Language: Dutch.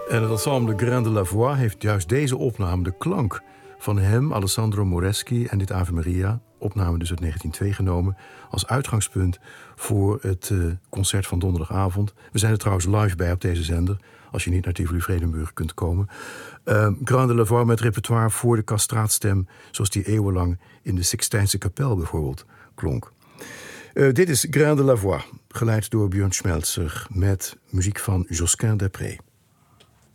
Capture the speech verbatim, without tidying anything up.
En het ensemble Grain de la Voix heeft juist deze opname, de klank van hem, Alessandro Moreschi, en dit Ave Maria, opname dus uit negentien twee genomen, als uitgangspunt voor het uh, concert van donderdagavond. We zijn er trouwens live bij op deze zender, als je niet naar Tivoli-Vredenburg kunt komen. Uh, Grain de la Voix met repertoire voor de castraatstem, zoals die eeuwenlang in de Sixtijnse kapel bijvoorbeeld klonk. Uh, dit is Grain de la Voix, geleid door Björn Schmelzer met muziek van Josquin des Prez.